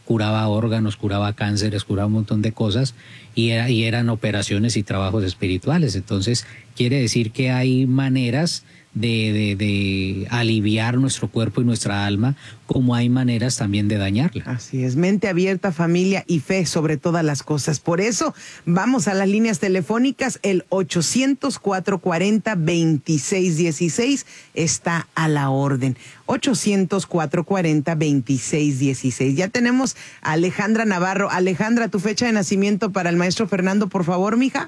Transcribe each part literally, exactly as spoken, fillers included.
curaba órganos, curaba cánceres, curaba un montón de cosas y, era, y eran operaciones y trabajos espirituales. Entonces quiere decir que hay maneras de, de, de aliviar nuestro cuerpo y nuestra alma, como hay maneras también de dañarla. Así es, mente abierta, familia y fe sobre todas las cosas. Por eso vamos a las líneas telefónicas. El ochocientos, cuatrocientos cuarenta, veintiséis dieciséis está a la orden. ochocientos, cuatrocientos cuarenta, veintiséis dieciséis. Ya tenemos a Alejandra Navarro. Alejandra, tu fecha de nacimiento para el maestro Fernando, por favor, mija.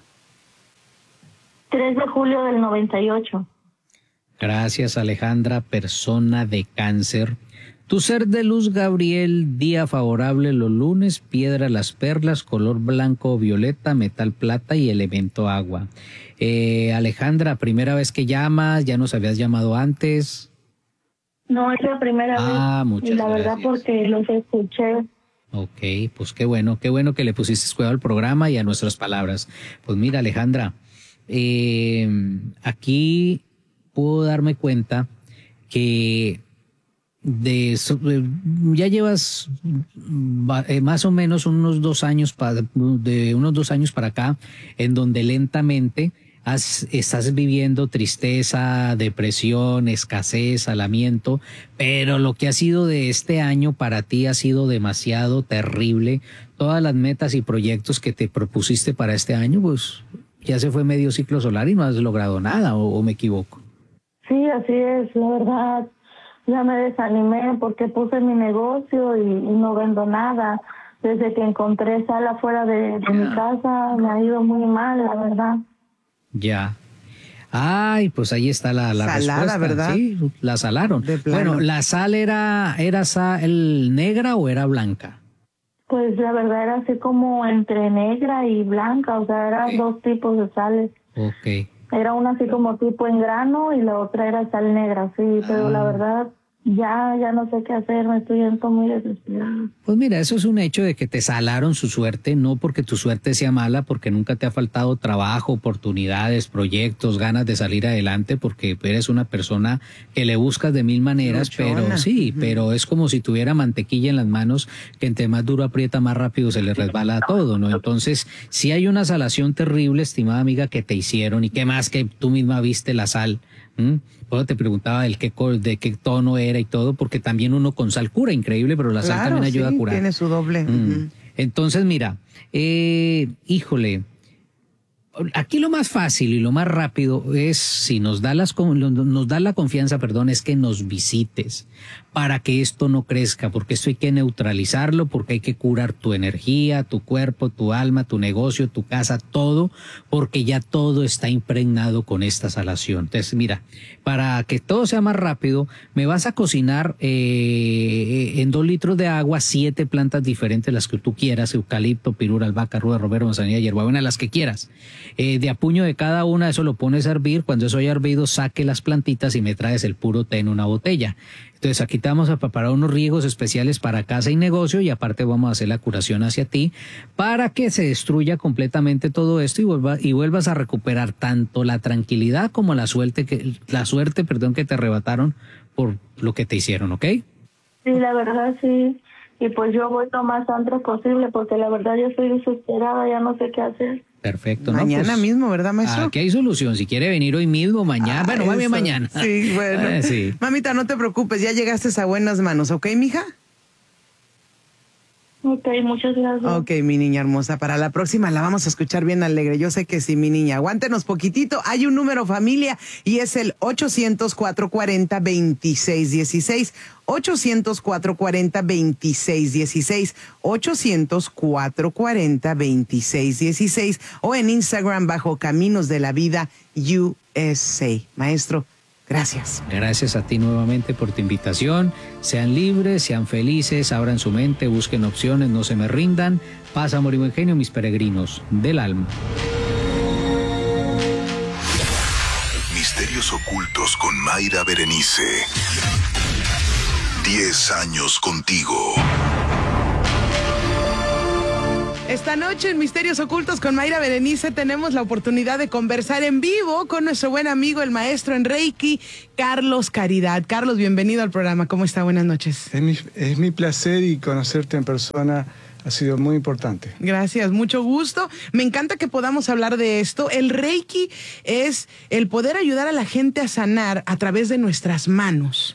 tres de julio del noventa y ocho. Gracias, Alejandra, persona de cáncer. Tu ser de luz, Gabriel, día favorable los lunes, piedra las perlas, color blanco o violeta, metal plata y elemento agua. Eh, Alejandra, primera vez que llamas, ya nos habías llamado antes. No, es la primera ah, vez. Ah, muchas y la gracias. verdad porque los escuché. Ok, pues qué bueno, qué bueno que le pusiste cuidado al programa y a nuestras palabras. Pues mira, Alejandra, eh, aquí puedo darme cuenta que de ya llevas eh, más o menos unos dos años para, de unos dos años para acá, en donde lentamente has, estás viviendo tristeza, depresión, escasez, alamiento, pero lo que ha sido de este año para ti ha sido demasiado terrible. Todas las metas y proyectos que te propusiste para este año, pues ya se fue medio ciclo solar y no has logrado nada, o, o me equivoco. Sí, así es, la verdad, ya me desanimé porque puse mi negocio y, y no vendo nada. Desde que encontré sala fuera de, de mi casa, me ha ido muy mal, la verdad. Ya. Ay, pues ahí está la, la Salada, respuesta. ¿verdad? Sí, la salaron. Bueno, ¿la sal era, era sal negra o era blanca? Pues la verdad era así como entre negra y blanca, o sea, eran dos tipos de sales. Ok. Era una así como tipo en grano y la otra era sal negra, sí, pero ah. la verdad ya, ya no sé qué hacer, me estoy yendo muy desesperada. Pues mira, eso es un hecho de que te salaron su suerte, no porque tu suerte sea mala, porque nunca te ha faltado trabajo, oportunidades, proyectos, ganas de salir adelante, porque eres una persona que le buscas de mil maneras, Luchona. pero sí, uh-huh. pero es como si tuviera mantequilla en las manos, que entre más duro aprieta, más rápido se le resbala todo, ¿no? Entonces, si hay una salación terrible, estimada amiga, que te hicieron, y qué más que tú misma viste la sal. ¿Mm? Bueno, te preguntaba el qué, de qué tono era y todo, porque también uno con sal cura, increíble, pero la sal claro, también ayuda sí, a curar. Tiene su doble. Mm. Uh-huh. Entonces, mira, eh, híjole, aquí lo más fácil y lo más rápido es, si nos da, las, nos da la confianza, perdón, es que nos visites para que esto no crezca, porque esto hay que neutralizarlo, porque hay que curar tu energía, tu cuerpo, tu alma, tu negocio, tu casa, todo, porque ya todo está impregnado con esta salación. Entonces, mira, para que todo sea más rápido, me vas a cocinar eh, en dos litros de agua siete plantas diferentes, las que tú quieras, eucalipto, pirura, albahaca, ruda, romero, manzanilla, hierbabuena, las que quieras. Eh, de a puño de cada una, eso lo pones a hervir. Cuando eso haya hervido, saque las plantitas y me traes el puro té en una botella. Entonces aquí te vamos a preparar unos riegos especiales para casa y negocio, y aparte vamos a hacer la curación hacia ti para que se destruya completamente todo esto y, vuelva, y vuelvas a recuperar tanto la tranquilidad como la suerte que la suerte, perdón, que te arrebataron por lo que te hicieron, ¿ok? Sí, la verdad sí. Y pues yo voy lo más antes posible porque la verdad yo estoy desesperada, ya no sé qué hacer. Perfecto. Mañana ¿no? Pues, mismo, ¿verdad, maestro? Aquí hay solución. Si quiere venir hoy mismo, mañana. Ah, bueno, mami, mañana. Sí, bueno. Eh, sí. Mamita, no te preocupes, ya llegaste a buenas manos, ¿ok, mija? Ok, muchas gracias. Ok, mi niña hermosa, para la próxima la vamos a escuchar bien alegre. Yo sé que sí, mi niña. Aguántenos poquitito. Hay un número familia y es el ochocientos, cuatrocientos cuarenta, veintiséis dieciséis. ochocientos, cuatrocientos cuarenta, veintiséis dieciséis. ochocientos, cuatrocientos cuarenta, veintiséis dieciséis. O en Instagram bajo Caminos de la Vida U S A. Maestro, gracias. Gracias a ti nuevamente por tu invitación. Sean libres, sean felices, abran su mente, busquen opciones, no se me rindan. Paz, amor y buen genio, mis peregrinos del alma. Misterios ocultos con Mayra Berenice. Diez años contigo. esta noche en Misterios Ocultos con Mayra Berenice tenemos la oportunidad de conversar en vivo con nuestro buen amigo, el maestro en Reiki, Carlos Caridad. Carlos, bienvenido al programa. ¿Cómo está? Buenas noches. Es mi, es mi placer, y conocerte en persona ha sido muy importante. Gracias, mucho gusto. Me encanta que podamos hablar de esto. El Reiki es el poder ayudar a la gente a sanar a través de nuestras manos.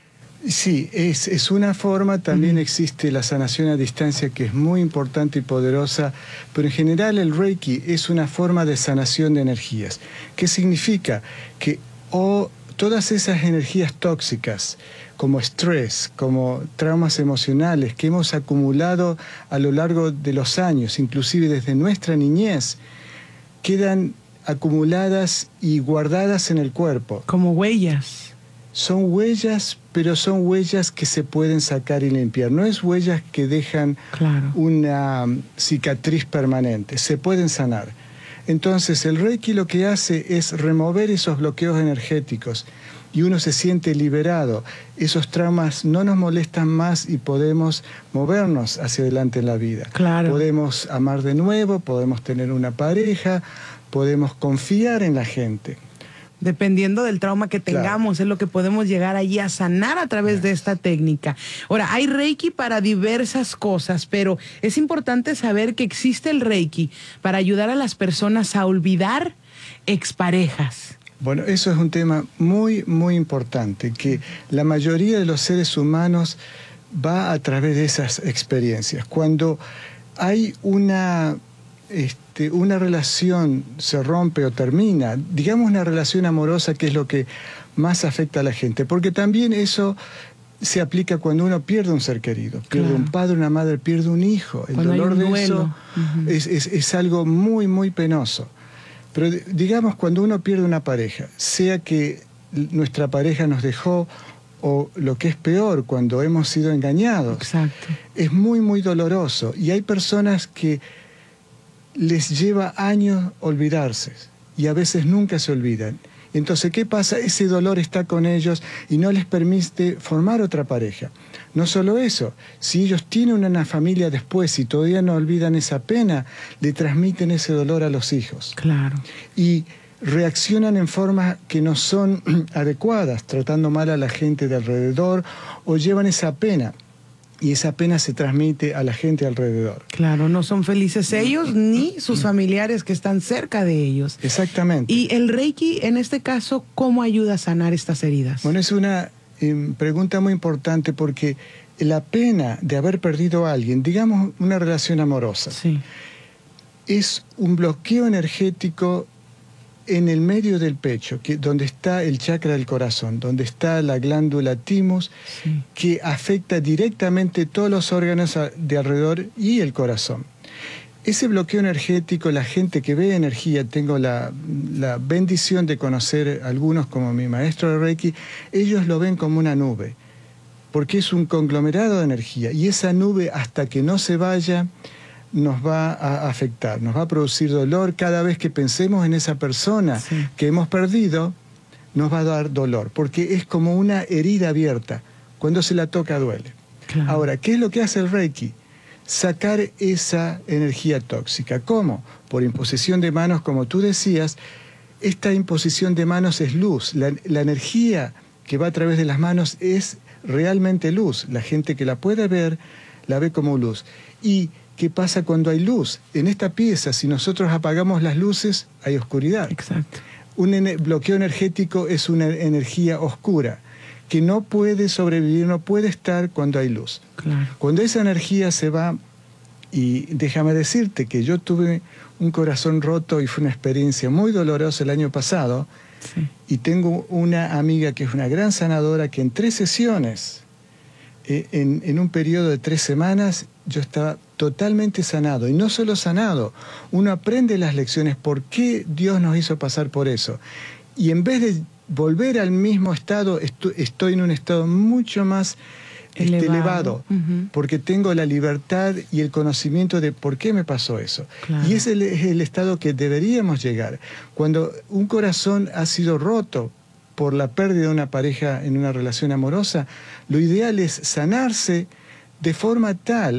Sí, es, es una forma. También uh-huh. existe la sanación a distancia, que es muy importante y poderosa, pero en general el Reiki es una forma de sanación de energías. ¿Qué significa? Que oh, todas esas energías tóxicas, como estrés, como traumas emocionales que hemos acumulado a lo largo de los años, inclusive desde nuestra niñez, quedan acumuladas y guardadas en el cuerpo. Como huellas. Son huellas, pero son huellas que se pueden sacar y limpiar. No es huellas que dejan claro. una cicatriz permanente. Se pueden sanar. Entonces, el Reiki lo que hace es remover esos bloqueos energéticos y uno se siente liberado. Esos traumas no nos molestan más y podemos movernos hacia adelante en la vida. Claro. Podemos amar de nuevo, podemos tener una pareja, podemos confiar en la gente. Dependiendo del trauma que tengamos, claro. es lo que podemos llegar allí a sanar a través yes. de esta técnica. Ahora, hay Reiki para diversas cosas, pero es importante saber que existe el Reiki para ayudar a las personas a olvidar exparejas. Bueno, eso es un tema muy, muy importante, que la mayoría de los seres humanos va a través de esas experiencias. Cuando hay una... Este, una relación se rompe o termina, digamos una relación amorosa, que es lo que más afecta a la gente, porque también eso se aplica cuando uno pierde un ser querido, pierde claro. un padre, una madre, pierde un hijo. El cuando dolor de eso uh-huh. es, es, es algo muy, muy penoso. Pero digamos, cuando uno pierde una pareja, sea que nuestra pareja nos dejó o lo que es peor, cuando hemos sido engañados, exacto. es muy, muy doloroso. Y hay personas que les lleva años olvidarse y a veces nunca se olvidan. Entonces, ¿qué pasa? Ese dolor está con ellos y no les permite formar otra pareja. No solo eso, si ellos tienen una familia después y todavía no olvidan esa pena, le transmiten ese dolor a los hijos. Claro. Y reaccionan en formas que no son adecuadas, tratando mal a la gente de alrededor, o llevan esa pena. Y esa pena se transmite a la gente alrededor. Claro, no son felices ellos ni sus familiares que están cerca de ellos. Exactamente. Y el Reiki, en este caso, ¿cómo ayuda a sanar estas heridas? Bueno, es una eh, pregunta muy importante, porque la pena de haber perdido a alguien, digamos una relación amorosa, sí. es un bloqueo energético en el medio del pecho, que, donde está el chakra del corazón, donde está la glándula timus, sí. que afecta directamente todos los órganos de alrededor y el corazón. Ese bloqueo energético, la gente que ve energía, tengo la, la bendición de conocer a algunos como mi maestro de Reiki, ellos lo ven como una nube, porque es un conglomerado de energía, y esa nube, hasta que no se vaya, nos va a afectar, nos va a producir dolor. Cada vez que pensemos en esa persona sí. que hemos perdido, nos va a dar dolor, porque es como una herida abierta. Cuando se la toca, duele. Claro. Ahora, ¿qué es lo que hace el Reiki? Sacar esa energía tóxica. ¿Cómo? Por imposición de manos, como tú decías. Esta imposición de manos es luz. La, la energía que va a través de las manos es realmente luz. La gente que la puede ver, la ve como luz. Y ¿qué pasa cuando hay luz? En esta pieza, si nosotros apagamos las luces, hay oscuridad. Exacto. Un ener- bloqueo energético es una energía oscura que no puede sobrevivir, no puede estar cuando hay luz. Claro. Cuando esa energía se va, y déjame decirte que yo tuve un corazón roto y fue una experiencia muy dolorosa el año pasado, sí. y tengo una amiga que es una gran sanadora, que en tres sesiones, eh, en, en un periodo de tres semanas, yo estaba totalmente sanado. Y no solo sanado, uno aprende las lecciones, por qué Dios nos hizo pasar por eso. Y en vez de volver al mismo estado, estu- estoy en un estado mucho más elevado, este, elevado uh-huh. porque tengo la libertad y el conocimiento de por qué me pasó eso. Claro. Y ese es el estado que deberíamos llegar. Cuando un corazón ha sido roto por la pérdida de una pareja en una relación amorosa, lo ideal es sanarse de forma tal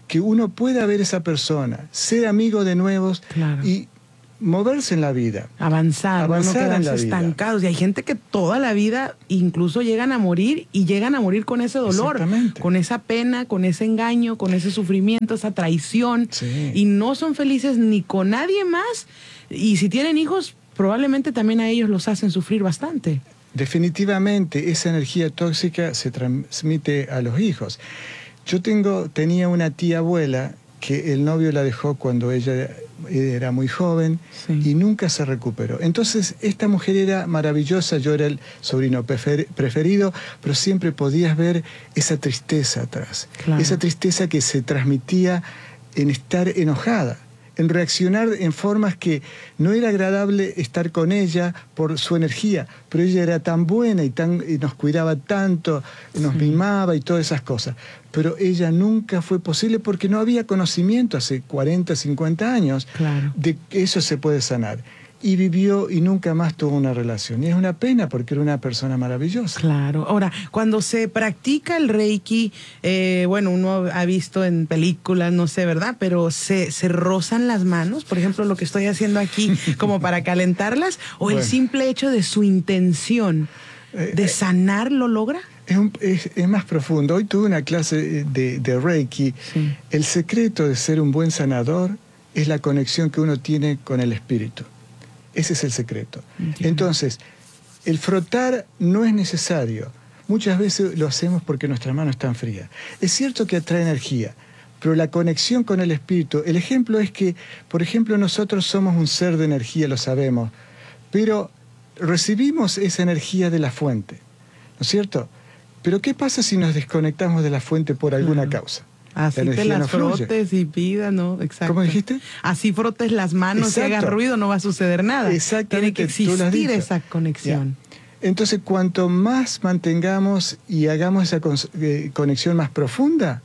que uno pueda ver a esa persona, ser amigo de nuevos Claro. y moverse en la vida. Avanzar, Avanzar no en quedarse la vida. estancados. Y hay gente que toda la vida incluso llegan a morir y llegan a morir con ese dolor, Exactamente. con esa pena, con ese engaño, con ese sufrimiento, esa traición. Sí. Y no son felices ni con nadie más. Y si tienen hijos, probablemente también a ellos los hacen sufrir bastante. Definitivamente esa energía tóxica se transmite a los hijos. Yo tengo, tenía una tía abuela que el novio la dejó cuando ella era muy joven Sí. y nunca se recuperó. Entonces esta mujer era maravillosa, yo era el sobrino prefer- preferido, pero siempre podías ver esa tristeza atrás, Claro. esa tristeza que se transmitía en estar enojada, en reaccionar en formas que no era agradable estar con ella por su energía, pero ella era tan buena y, tan, y nos cuidaba tanto, nos mimaba y todas esas cosas. Pero ella nunca fue posible porque no había conocimiento hace cuarenta, cincuenta años Claro. de que eso se puede sanar. Y vivió y nunca más tuvo una relación. Y es una pena porque era una persona maravillosa. Claro. Ahora, cuando se practica el Reiki, eh, bueno, uno ha visto en películas, no sé, ¿verdad? Pero se, se rozan las manos, por ejemplo, lo que estoy haciendo aquí, como para calentarlas, o Bueno. el simple hecho de su intención de sanar lo logra. Es, un- es- es más profundo. Hoy tuve una clase de, de Reiki. Sí. El secreto de ser un buen sanador es la conexión que uno tiene con el espíritu. Ese es el secreto. Entiendo. Entonces, el frotar no es necesario. Muchas veces lo hacemos porque nuestras manos están frías. Es cierto que atrae energía, pero la conexión con el espíritu, el ejemplo es que, por ejemplo, nosotros somos un ser de energía, lo sabemos, pero recibimos esa energía de la fuente, ¿no es cierto? Pero ¿qué pasa si nos desconectamos de la fuente por alguna Claro. causa? Así La te energía las no fluye. frotes y pidas, ¿no? Exacto. ¿Cómo dijiste? Así frotes las manos y Exacto. hagas ruido, no va a suceder nada. Exactamente, Tiene que tú lo has existir dicho. esa conexión. Ya. Entonces, cuanto más mantengamos y hagamos esa con- eh, conexión más profunda,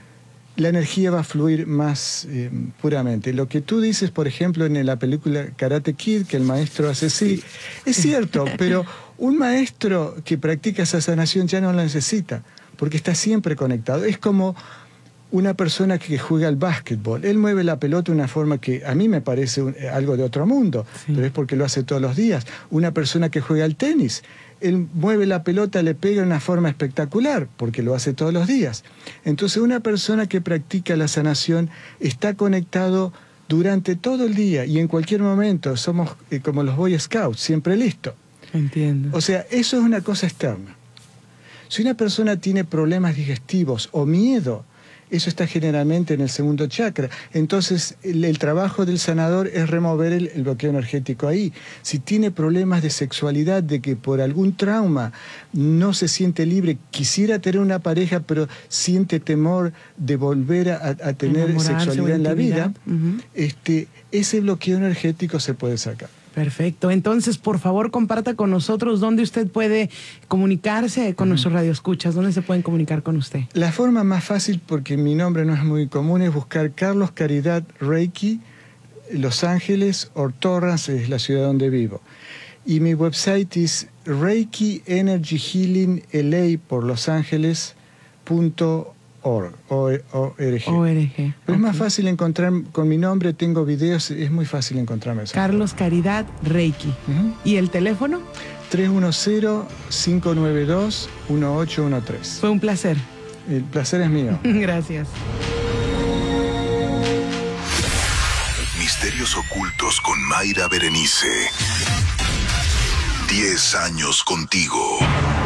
la energía va a fluir más eh, puramente. Lo que tú dices, por ejemplo, en la película Karate Kid, que el maestro hace así, es cierto, pero un maestro que practica esa sanación ya no la necesita, porque está siempre conectado. Es como una persona que juega al básquetbol. Él mueve la pelota de una forma que a mí me parece un- algo de otro mundo, Sí. pero es porque lo hace todos los días. Una persona que juega al tenis, él mueve la pelota, le pega de una forma espectacular, porque lo hace todos los días. Entonces, una persona que practica la sanación está conectado durante todo el día y en cualquier momento. Somos eh, como los Boy Scouts, siempre listos. Entiendo. O sea, eso es una cosa externa. Si una persona tiene problemas digestivos o miedo, eso está generalmente en el segundo chakra. Entonces, el, el trabajo del sanador es remover el, el bloqueo energético ahí. Si tiene problemas de sexualidad, de que por algún trauma no se siente libre, quisiera tener una pareja, pero siente temor de volver a, a tener Enamorarse o sexualidad en la vida, intimidad. Ujú. este, ese bloqueo energético se puede sacar. Perfecto. Entonces, por favor, comparta con nosotros dónde usted puede comunicarse con nuestros radioescuchas, dónde se pueden comunicar con usted. La forma más fácil, porque mi nombre no es muy común, es buscar Carlos Caridad Reiki, Los Ángeles, o Torrance, es la ciudad donde vivo. Y mi website es Reiki Energy Healing L A por Los Ángeles punto org. O R G. O R G. Pero es más Ok. fácil encontrar con mi nombre, tengo videos, es muy fácil encontrarme. esa Carlos Caridad Reiki. forma. Ujú. ¿Y el teléfono? tres uno cero, cinco nueve dos, uno ocho uno tres. Fue un placer. El placer es mío. Gracias. Misterios ocultos con Mayra Berenice. Diez años contigo.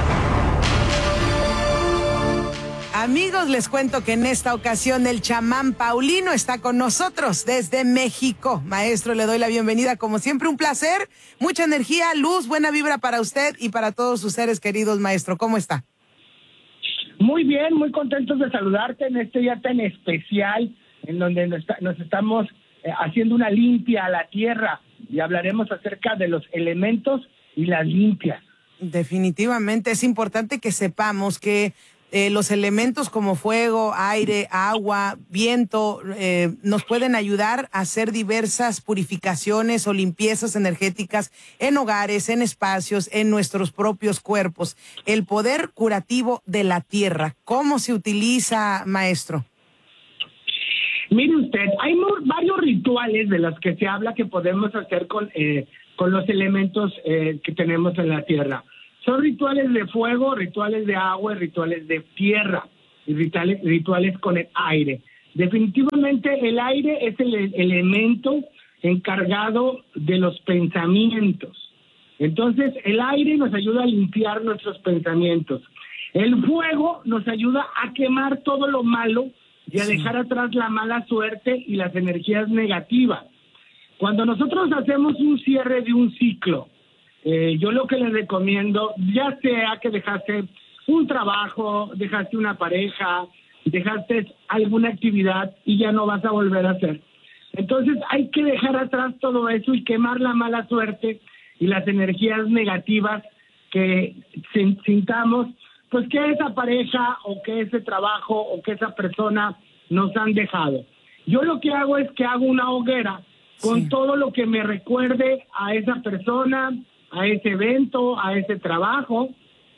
Amigos, les cuento que en esta ocasión el chamán Paulino está con nosotros desde México. Maestro, le doy la bienvenida, como siempre, un placer, mucha energía, luz, buena vibra para usted y para todos sus seres queridos, maestro. ¿Cómo está? Muy bien, muy contentos de saludarte en este día tan especial en donde nos, está- nos estamos eh, haciendo una limpia a la tierra y hablaremos acerca de los elementos y las limpias. Definitivamente es importante que sepamos que eh, los elementos como fuego, aire, agua, viento, eh, nos pueden ayudar a hacer diversas purificaciones o limpiezas energéticas en hogares, en espacios, en nuestros propios cuerpos. El poder curativo de la tierra, ¿cómo se utiliza, maestro? Mire usted, hay mu- varios rituales de los que se habla que podemos hacer con, eh, con los elementos eh, que tenemos en la tierra. Son rituales de fuego, rituales de agua y rituales de tierra, y rituales, rituales con el aire. Definitivamente el aire es el e- elemento encargado de los pensamientos. Entonces, el aire nos ayuda a limpiar nuestros pensamientos. El fuego nos ayuda a quemar todo lo malo y a dejar atrás la mala suerte y las energías negativas. Cuando nosotros hacemos un cierre de un ciclo, eh, yo lo que les recomiendo, ya sea que dejaste un trabajo, dejaste una pareja, dejaste alguna actividad y ya no vas a volver a hacer. Entonces hay que dejar atrás todo eso y quemar la mala suerte y las energías negativas que sintamos, pues que esa pareja o que ese trabajo o que esa persona nos han dejado. Yo lo que hago es que hago una hoguera con sí. todo lo que me recuerde a esa persona, a ese evento, a ese trabajo,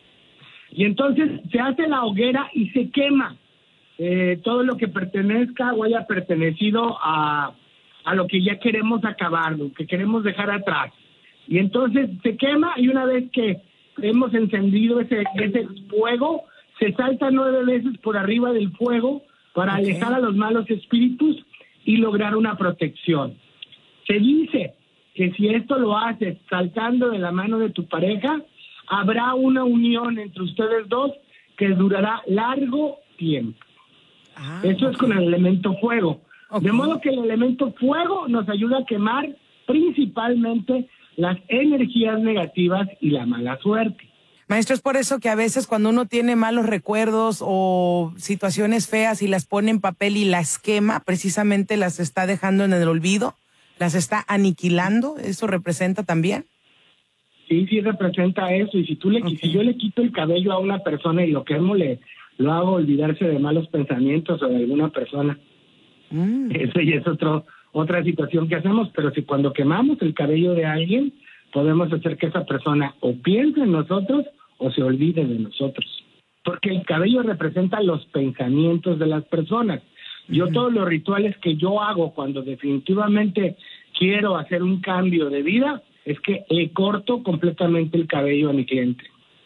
y entonces se hace la hoguera y se quema eh, todo lo que pertenezca o haya pertenecido a, a lo que ya queremos acabar, lo que queremos dejar atrás. Y entonces se quema, y una vez que hemos encendido ese, ese fuego, se salta nueve veces por arriba del fuego para okay. alejar a los malos espíritus y lograr una protección. Se dice que si esto lo haces saltando de la mano de tu pareja, habrá una unión entre ustedes dos que durará largo tiempo. Ah, Eso okay. es con el elemento fuego. Okay. De modo que el elemento fuego nos ayuda a quemar principalmente las energías negativas y la mala suerte. Maestro, es por eso que a veces cuando uno tiene malos recuerdos o situaciones feas y las pone en papel y las quema, precisamente las está dejando en el olvido, las está aniquilando. ¿Eso representa también? Sí, sí representa eso. Y si tú le, okay. si yo le quito el cabello a una persona y lo quemo, le lo hago olvidarse de malos pensamientos o de alguna persona. Mm. Eso ya es otro, otra situación que hacemos, pero si cuando quemamos el cabello de alguien, podemos hacer que esa persona o piense en nosotros o se olvide de nosotros. Porque el cabello representa los pensamientos de las personas. Yo uh-huh. todos los rituales que yo hago cuando definitivamente quiero hacer un cambio de vida, es que le corto completamente el cabello a mi cliente.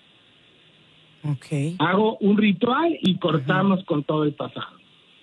Okay. Hago un ritual y cortamos uh-huh. con todo el pasado.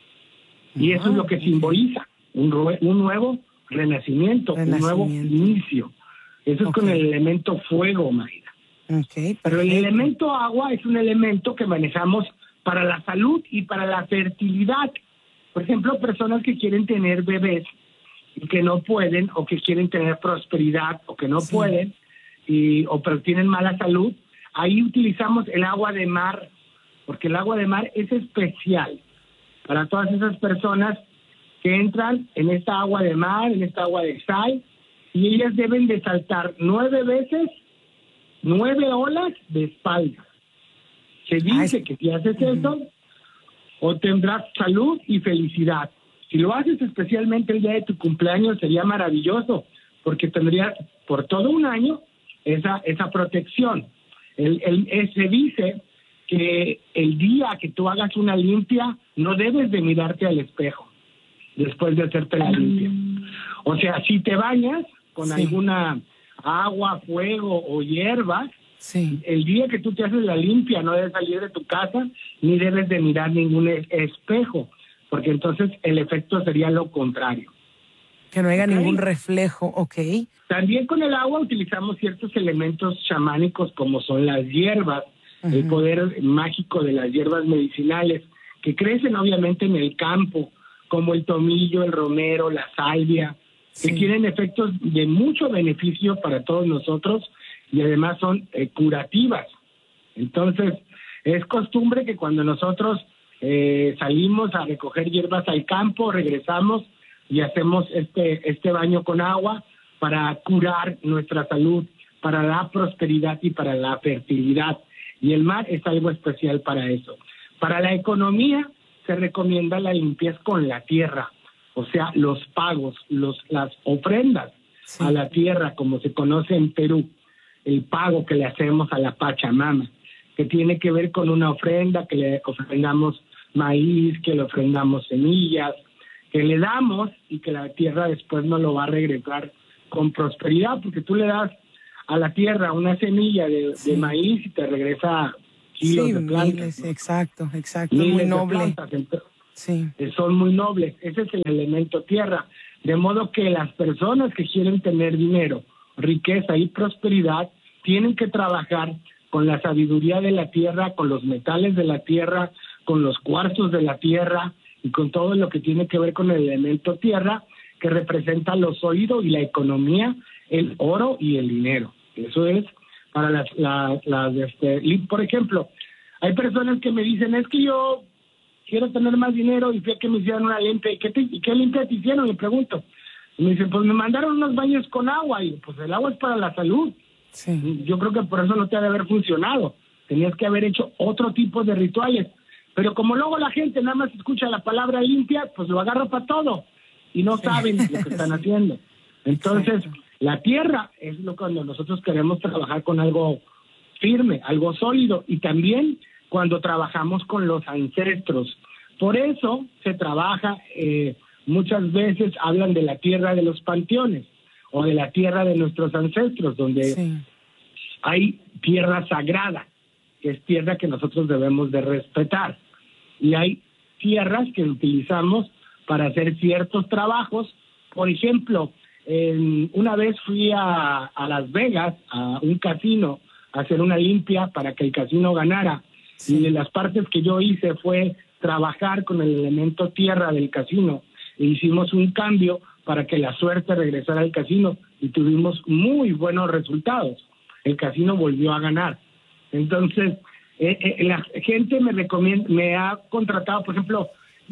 Y uh-huh. eso es lo que simboliza un, un nuevo renacimiento, renacimiento, un nuevo inicio. Eso es okay. con el elemento fuego, Mayra. Okay, pero el elemento agua es un elemento que manejamos para la salud y para la fertilidad. Por ejemplo, personas que quieren tener bebés y que no pueden, o que quieren tener prosperidad o que no sí. pueden, y, o pero tienen mala salud, ahí utilizamos el agua de mar, porque el agua de mar es especial para todas esas personas que entran en esta agua de mar, en esta agua de sal, y ellas deben de saltar nueve veces, nueve olas de espalda. Se dice Ay. que si haces uh-huh. eso, obtendrás salud y felicidad. Si lo haces especialmente el día de tu cumpleaños, sería maravilloso, porque tendrías por todo un año esa, esa protección. El, el, el, se dice que el día que tú hagas una limpia, no debes de mirarte al espejo después de hacerte la limpia. O sea, si te bañas con sí. alguna agua, fuego o hierbas, sí. el día que tú te haces la limpia no debes salir de tu casa ni debes de mirar ningún espejo, porque entonces el efecto sería lo contrario. Que no haya ¿Okay? ningún reflejo, ok. También con el agua utilizamos ciertos elementos chamánicos como son las hierbas, uh-huh. el poder mágico de las hierbas medicinales que crecen obviamente en el campo, como el tomillo, el romero, la salvia, sí. que tienen efectos de mucho beneficio para todos nosotros y además son eh, curativas. Entonces, es costumbre que cuando nosotros eh, salimos a recoger hierbas al campo, regresamos y hacemos este, este baño con agua para curar nuestra salud, para la prosperidad y para la fertilidad. Y el mar es algo especial para eso. Para la economía se recomienda la limpieza con la tierra, o sea, los pagos, los, las ofrendas sí. a la tierra, como se conoce en Perú, el pago que le hacemos a la Pachamama, que tiene que ver con una ofrenda, que le ofrendamos maíz, que le ofrendamos semillas, que le damos y que la tierra después nos lo va a regresar con prosperidad, porque tú le das a la tierra una semilla de, sí. de maíz y te regresa kilos sí, de plantas. Miles, ¿no? Exacto, exacto, Miles muy de noble. plantas, entonces, sí. son muy nobles, ese es el elemento tierra, de modo que las personas que quieren tener dinero, riqueza y prosperidad tienen que trabajar con la sabiduría de la tierra, con los metales de la tierra, con los cuarzos de la tierra y con todo lo que tiene que ver con el elemento tierra, que representa lo sólido y la economía, el oro y el dinero. Eso es para las, las, las este, por ejemplo, hay personas que me dicen, es que yo quiero tener más dinero y fui a que me hicieran una limpia. ¿Y qué, te, y qué limpia te hicieron? Le pregunto. Y me dicen, pues me mandaron unos baños con agua. Y pues el agua es para la salud. Sí. Yo creo que por eso no te ha de haber funcionado. Tenías que haber hecho otro tipo de rituales. Pero como luego la gente nada más escucha la palabra limpia, pues lo agarra para todo. Y no sí. saben lo que están haciendo. Entonces, exacto. La tierra es lo cuando nosotros queremos trabajar con algo firme, algo sólido. Y también cuando trabajamos con los ancestros. Por eso se trabaja, eh, muchas veces hablan de la tierra de los panteones o de la tierra de nuestros ancestros, donde sí. hay tierra sagrada, que es tierra que nosotros debemos de respetar. Y hay tierras que utilizamos para hacer ciertos trabajos. Por ejemplo, eh, una vez fui a, a Las Vegas, a un casino, a hacer una limpia para que el casino ganara. Sí. Y de las partes que yo hice fue trabajar con el elemento tierra del casino. E hicimos un cambio para que la suerte regresara al casino y tuvimos muy buenos resultados. El casino volvió a ganar. Entonces, eh, eh, la gente me recomienda, me ha contratado, por ejemplo,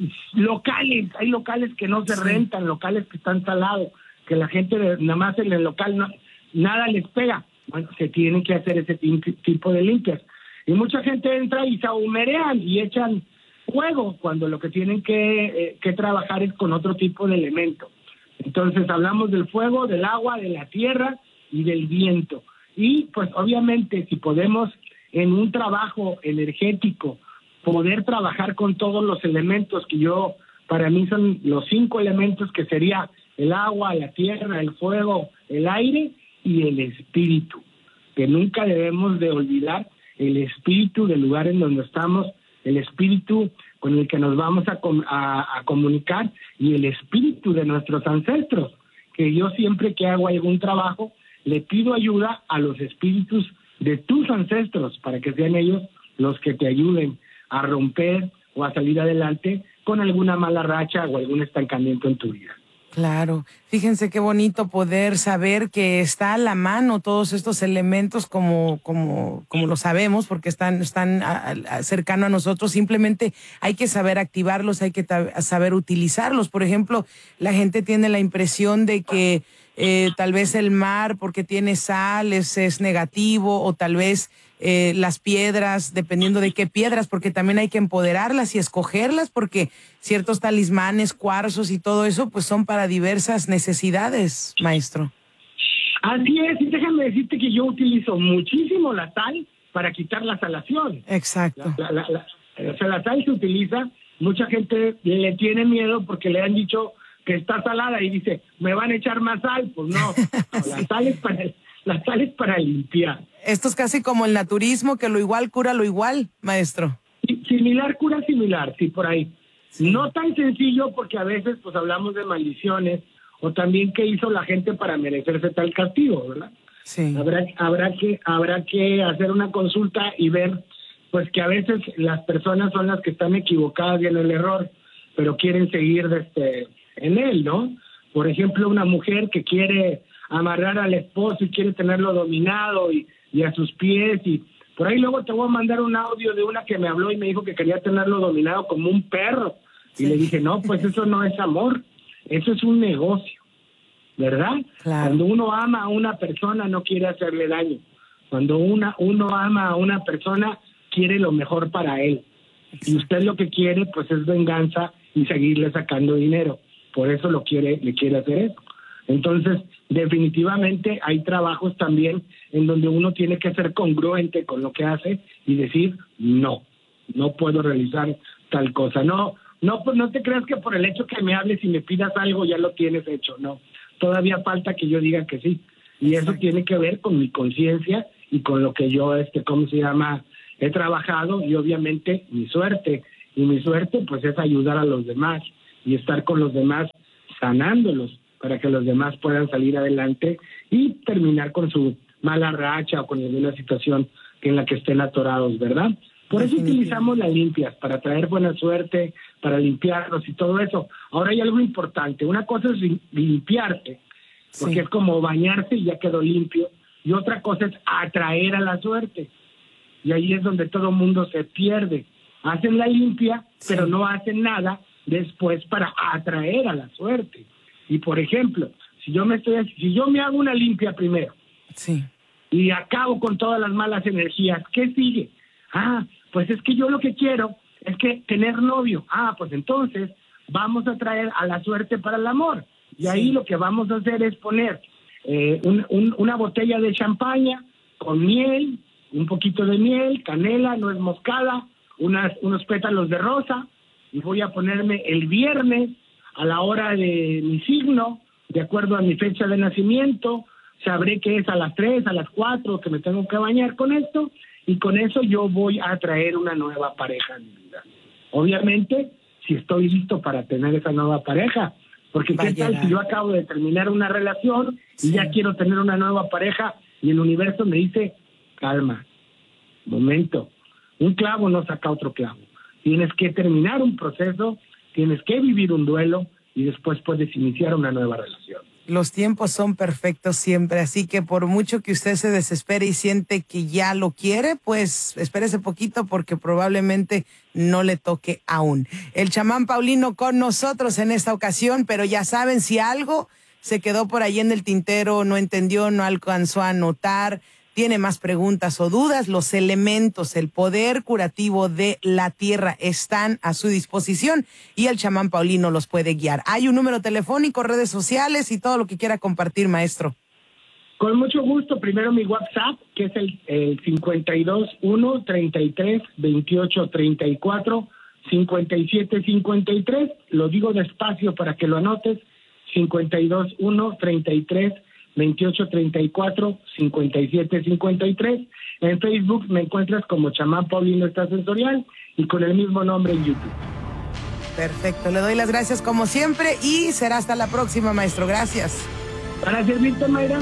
locales. Hay locales que no se sí. rentan, locales que están salados, que la gente nada más en el local no, nada les pega. Bueno, se tienen que hacer ese tipo de limpias. Y mucha gente entra y se ahumerean y echan fuego cuando lo que tienen que, eh, que trabajar es con otro tipo de elemento. Entonces hablamos del fuego, del agua, de la tierra y del viento. Y pues obviamente si podemos en un trabajo energético poder trabajar con todos los elementos que yo, para mí son los cinco elementos que sería el agua, la tierra, el fuego, el aire y el espíritu, que nunca debemos de olvidar el espíritu del lugar en donde estamos, el espíritu con el que nos vamos a, a, a comunicar y el espíritu de nuestros ancestros, que yo siempre que hago algún trabajo le pido ayuda a los espíritus de tus ancestros para que sean ellos los que te ayuden a romper o a salir adelante con alguna mala racha o algún estancamiento en tu vida. Claro, fíjense qué bonito poder saber que está a la mano todos estos elementos como como como lo sabemos porque están están a, a, cercano a nosotros. Simplemente hay que saber activarlos, hay que ta- saber utilizarlos. Por ejemplo, la gente tiene la impresión de que eh, tal vez el mar porque tiene sal es, es negativo o tal vez eh, las piedras, dependiendo de qué piedras, porque también hay que empoderarlas y escogerlas porque ciertos talismanes, cuarzos y todo eso pues son para diversas necesidades, maestro. Así es, y déjame decirte que yo utilizo muchísimo la sal para quitar la salación. Exacto. La, la, la, la, o sea, la sal se utiliza, mucha gente le tiene miedo porque le han dicho que está salada y dice, me van a echar más sal. Pues no, no sí. la, sal es para, la sal es para limpiar. Esto es casi como el naturismo, que lo igual cura lo igual, maestro. Similar cura similar, sí, por ahí. Sí. No tan sencillo porque a veces pues hablamos de maldiciones o también qué hizo la gente para merecerse tal castigo, ¿verdad? Sí. Habrá, habrá que habrá que hacer una consulta y ver pues que a veces las personas son las que están equivocadas y en el error, pero quieren seguir este, en él, ¿no? Por ejemplo, una mujer que quiere amarrar al esposo y quiere tenerlo dominado y, y a sus pies y por ahí luego te voy a mandar un audio de una que me habló y me dijo que quería tenerlo dominado como un perro. Sí. Y le dije, no, pues eso no es amor, eso es un negocio, ¿verdad? Claro. Cuando uno ama a una persona no quiere hacerle daño. Cuando una, uno ama a una persona quiere lo mejor para él. Exacto. Y usted lo que quiere pues es venganza y seguirle sacando dinero. Por eso lo quiere, le quiere hacer eso. Entonces, definitivamente hay trabajos también en donde uno tiene que ser congruente con lo que hace y decir, no, no puedo realizar tal cosa. No, No, pues no te creas que por el hecho que me hables y me pidas algo ya lo tienes hecho, no. Todavía falta que yo diga que sí. Y eso tiene que ver con mi conciencia y con lo que yo, este, ¿cómo se llama? He trabajado y obviamente mi suerte. Y mi suerte, pues, es ayudar a los demás y estar con los demás sanándolos para que los demás puedan salir adelante y terminar con su mala racha o con alguna situación en la que estén atorados, ¿verdad? Por eso utilizamos las limpias, para traer buena suerte, para limpiarnos y todo eso. Ahora hay algo importante. Una cosa es limpiarte, porque sí, es como bañarse y ya quedó limpio. Y otra cosa es atraer a la suerte. Y ahí es donde todo mundo se pierde. Hacen la limpia, sí, pero no hacen nada después para atraer a la suerte. Y por ejemplo, si yo me estoy, si yo me hago una limpia primero, sí, y acabo con todas las malas energías, ¿qué sigue? Ah, pues es que yo lo que quiero es que tener novio. Ah, pues entonces vamos a traer a la suerte para el amor. Y sí, ahí lo que vamos a hacer es poner eh, un, un, una botella de champaña con miel, un poquito de miel, canela, nuez moscada, unas, unos pétalos de rosa, y voy a ponerme el viernes a la hora de mi signo, de acuerdo a mi fecha de nacimiento. Sabré que es a las tres, a las cuatro, que me tengo que bañar con esto, y con eso yo voy a traer una nueva pareja en mi vida. Obviamente, si estoy listo para tener esa nueva pareja, porque qué tal si yo acabo de terminar una relación y sí, ya quiero tener una nueva pareja y el universo me dice, calma, momento, un clavo no saca otro clavo. Tienes que terminar un proceso, tienes que vivir un duelo y después puedes iniciar una nueva relación. Los tiempos son perfectos siempre, así que por mucho que usted se desespere y siente que ya lo quiere, pues espérese poquito porque probablemente no le toque aún. El chamán Paulino con nosotros en esta ocasión, pero ya saben, si algo se quedó por ahí en el tintero, no entendió, no alcanzó a notar, tiene más preguntas o dudas, los elementos, el poder curativo de la tierra están a su disposición y el chamán Paulino los puede guiar. Hay un número telefónico, redes sociales y todo lo que quiera compartir, maestro. Con mucho gusto. Primero mi WhatsApp, que es el, el cincuenta y dos uno, treinta y tres, veintiocho, treinta y cuatro, cincuenta y siete, cincuenta y tres. Lo digo despacio para que lo anotes. cincuenta y dos uno, treinta y tres, veintiocho, treinta y cuatro, cincuenta y siete, cincuenta y tres. En Facebook me encuentras como chamán Paulino Extrasensorial y con el mismo nombre en YouTube. Perfecto, le doy las gracias como siempre y será hasta la próxima, maestro. Gracias. Para servirte, Mayra.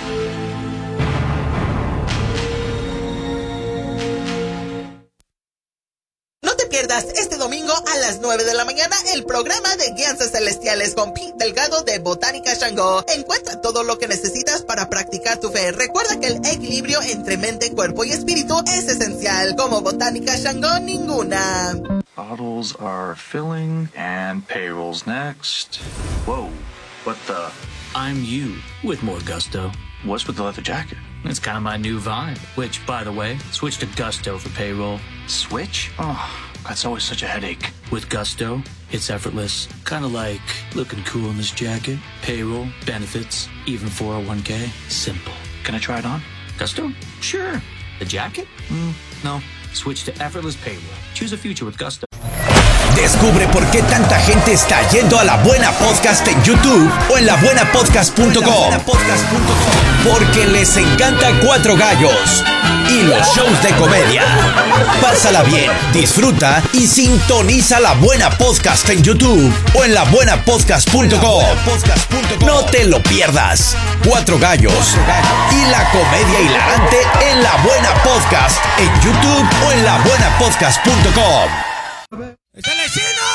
No te pierdas este domingo a las nueve de la mañana el programa de Guianzas Celestiales con Pete Delgado de Botánica Shango. Encuentra todo lo que necesitas para practicar tu fe. Recuerda que el equilibrio entre mente, cuerpo y espíritu es esencial. Como Botánica Shango, ninguna. Bottles are filling and payroll's next. Whoa, what the? I'm you with more gusto. What's with the leather jacket? It's kind of my new vibe, which, by the way, switch to Gusto for payroll. Switch? Oh, that's always such a headache. With Gusto, it's effortless. Kind of like looking cool in this jacket. Payroll, benefits, even four oh one k. Simple. Can I try it on? Gusto? Sure. The jacket? Mm, no. Switch to effortless payroll. Choose a future with Gusto. Descubre por qué tanta gente está yendo a La Buena Podcast en YouTube o en la buena podcast punto com. Porque les encanta Cuatro Gallos y los shows de comedia. Pásala bien, disfruta y sintoniza La Buena Podcast en YouTube o en la buena podcast punto com. No te lo pierdas. Cuatro Gallos y la comedia hilarante en La Buena Podcast en YouTube o en la buena podcast punto com.